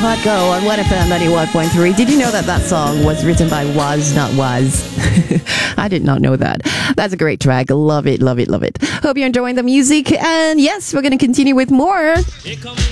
Hot Go on 1FM 91.3. Did you know that song was written by Was, not Was? I did not know that. That's a great track. Love it, love it, love it. Hope you're enjoying the music. And yes, we're going to continue with more.